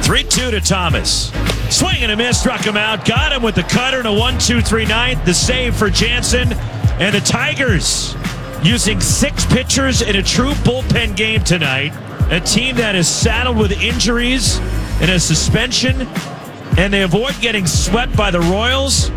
3-2 to Thomas. Swing and a miss, struck him out. Got him with the cutter and a 1-2-3 ninth. The save for Jansen. And the Tigers using 6 pitchers in a true bullpen game tonight. A team that is saddled with injuries and a suspension. And they avoid getting swept by the Royals.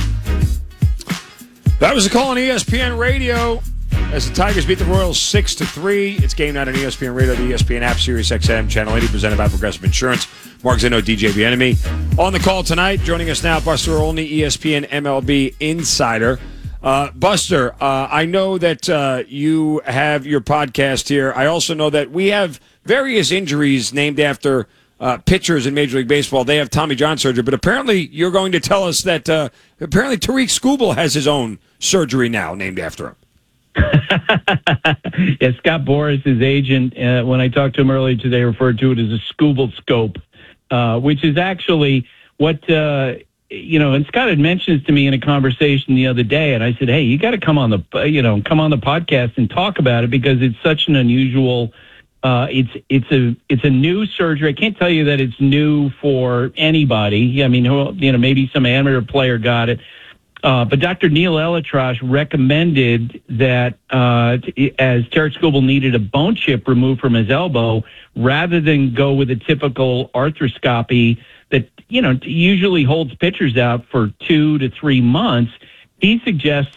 That was a call on ESPN Radio as the Tigers beat the Royals 6-3. It's game night on ESPN Radio, the ESPN app, Sirius XM, Channel 80, presented by Progressive Insurance. Mark Zinno, DJ Bieniemy. On the call tonight, joining us now, Buster Olney, ESPN MLB Insider. Buster, I know that you have your podcast here. I also know that we have various injuries named after pitchers in Major League Baseball. They have Tommy John surgery, but apparently you're going to tell us that apparently Tariq Skubal has his own surgery now named after him. Yeah, Scott Boras, his agent, when I talked to him earlier today, referred to it as a Skubal scope, which is actually what, and Scott had mentioned this to me in a conversation the other day, and I said, hey, you got to come on the podcast and talk about it because it's such an unusual. It's a new surgery. I can't tell you that it's new for anybody. I mean, maybe some amateur player got it. But Dr. Neil Elatrash recommended that as Tariq Skubal needed a bone chip removed from his elbow, rather than go with a typical arthroscopy that, usually holds pitchers out for 2 to 3 months, he suggests